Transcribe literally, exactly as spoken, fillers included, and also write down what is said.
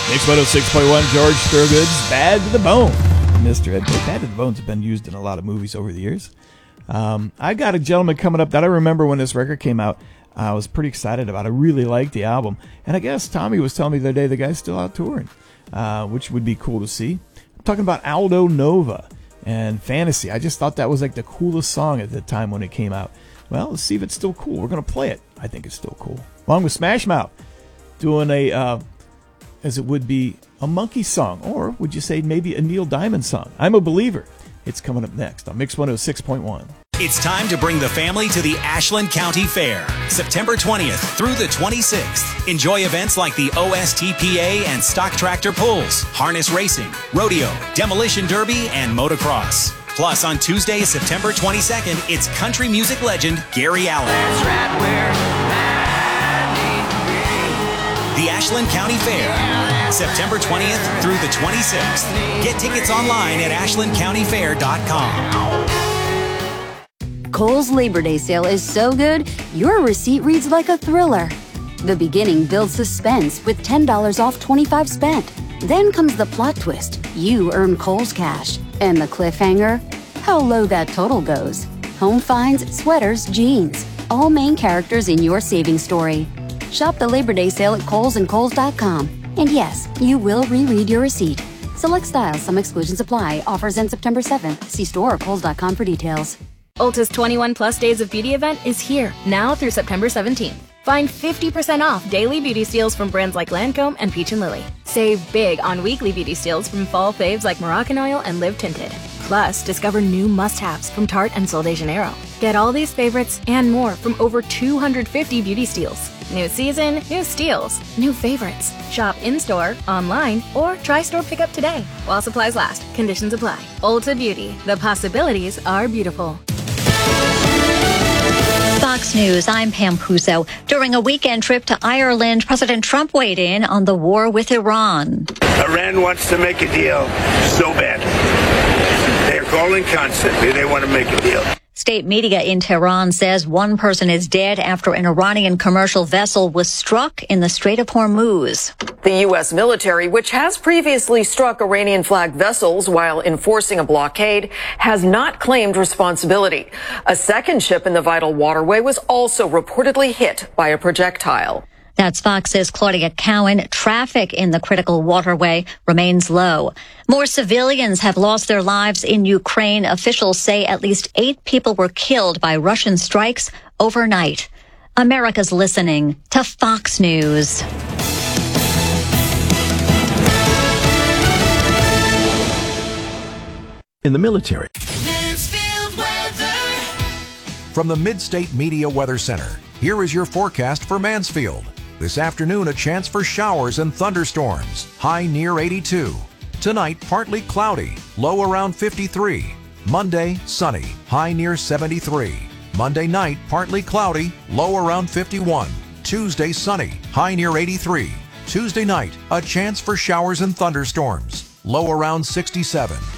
Mix one oh six point one, George Thorogood's Bad to the Bone. Mister Ed, Bad to the Bone's have been used in a lot of movies over the years. Um, I got a gentleman coming up that I remember when this record came out. I was pretty excited about it. I really liked the album. And I guess Tommy was telling me the other day the guy's still out touring, uh, which would be cool to see. I'm talking about Aldo Nova and Fantasy. I just thought that was like the coolest song at the time when it came out. Well, let's see if it's still cool. We're going to play it. I think it's still cool. Along with Smash Mouth, doing a, uh, as it would be, a Monkey song. Or would you say maybe a Neil Diamond song? I'm a Believer. It's coming up next on Mix one oh six point one. It's time to bring the family to the Ashland County Fair, September twentieth through the twenty-sixth. Enjoy events like the O S T P A and stock tractor pulls, harness racing, rodeo, demolition derby, and motocross. Plus, on Tuesday, September twenty-second, it's country music legend Gary Allan. That's right where I need to be. The Ashland County Fair, September twentieth through the twenty-sixth. Get tickets online at ashland county fair dot com. Kohl's Labor Day sale is so good, your receipt reads like a thriller. The beginning builds suspense with ten dollars off twenty-five spent. Then comes the plot twist. You earn Kohl's cash. And the cliffhanger? How low that total goes. Home finds, sweaters, jeans. All main characters in your savings story. Shop the Labor Day sale at Kohl's and Kohl's dot com. And yes, you will reread your receipt. Select styles, some exclusions apply. Offers end September seventh. See store or Kohl's dot com for details. Ulta's twenty-one plus Days of Beauty event is here, now through September seventeenth. Find fifty percent off daily beauty steals from brands like Lancome and Peach and Lily. Save big on weekly beauty steals from fall faves like Moroccanoil and Live Tinted. Plus, discover new must-haves from Tarte and Sol de Janeiro. Get all these favorites and more from over two hundred fifty beauty steals. New season, new steals, new favorites. Shop in-store, online, or try store pickup today. While supplies last, conditions apply. Ulta Beauty, the possibilities are beautiful. Fox News, I'm Pam Puso. During a weekend trip to Ireland, President Trump weighed in on the war with Iran. Iran wants to make a deal so badly. They're calling constantly. They want to make a deal. State media in Tehran says one person is dead after an Iranian commercial vessel was struck in the Strait of Hormuz. The U S military, which has previously struck Iranian-flagged vessels while enforcing a blockade, has not claimed responsibility. A second ship in the vital waterway was also reportedly hit by a projectile. That's Fox's Claudia Cowan. Traffic in the critical waterway remains low. More civilians have lost their lives in Ukraine. Officials say at least eight people were killed by Russian strikes overnight. America's listening to Fox News. In the military. Mansfield weather. From the Mid-State Media Weather Center, here is your forecast for Mansfield. This afternoon, a chance for showers and thunderstorms, high near eighty-two. Tonight, partly cloudy, low around fifty-three. Monday, sunny, high near seventy-three. Monday night, partly cloudy, low around fifty-one. Tuesday, sunny, high near eighty-three. Tuesday night, a chance for showers and thunderstorms, low around sixty-seven.